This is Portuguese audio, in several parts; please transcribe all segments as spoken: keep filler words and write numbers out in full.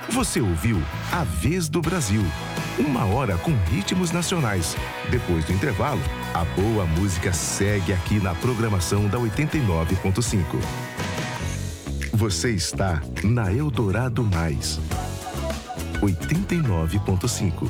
Você ouviu A Vez do Brasil. Uma hora com ritmos nacionais. Depois do intervalo, a boa música segue aqui na programação da oitenta e nove ponto cinco. Você está na Eldorado Mais. oitenta e nove ponto cinco.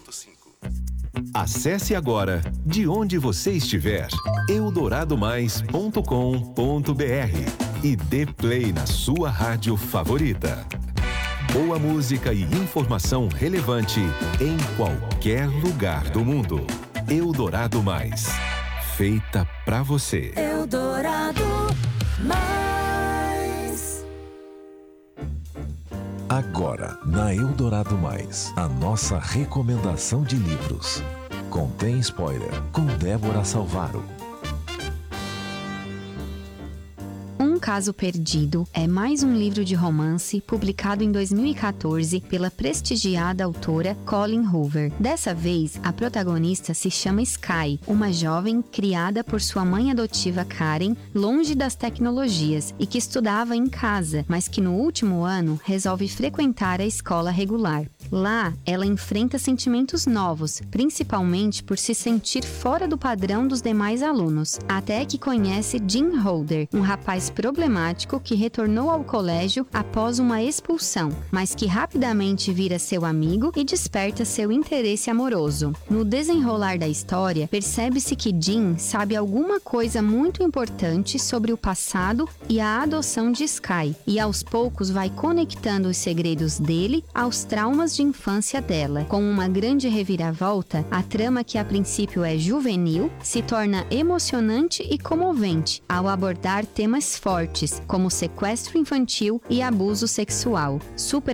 Acesse agora, de onde você estiver, eldorado mais ponto com ponto br e dê play na sua rádio favorita. Boa música e informação relevante em qualquer lugar do mundo. Eldorado Mais. Feita pra você. Eldorado Mais. Agora, na Eldorado Mais, a nossa recomendação de livros. Contém spoiler, com Débora Salvaro. Um Caso Perdido é mais um livro de romance publicado em dois mil e quatorze pela prestigiada autora Colleen Hoover. Dessa vez, a protagonista se chama Sky, uma jovem criada por sua mãe adotiva Karen, longe das tecnologias e que estudava em casa, mas que no último ano resolve frequentar a escola regular. Lá, ela enfrenta sentimentos novos, principalmente por se sentir fora do padrão dos demais alunos, até que conhece Jim Holder, um rapaz problemático que retornou ao colégio após uma expulsão, mas que rapidamente vira seu amigo e desperta seu interesse amoroso. No desenrolar da história, percebe-se que Jim sabe alguma coisa muito importante sobre o passado e a adoção de Sky, e aos poucos vai conectando os segredos dele aos traumas de infância dela. Com uma grande reviravolta, a trama, que a princípio é juvenil, se torna emocionante e comovente ao abordar temas fortes, como sequestro infantil e abuso sexual. Super